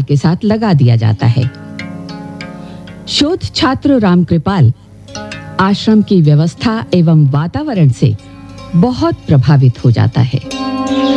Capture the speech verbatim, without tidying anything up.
रामकृपाल के साथ लगा दिया जाता है। शोध छात्र रामकृपाल आश्रम की व्यवस्था एवं वातावरण से बहुत प्रभावित हो जाता है।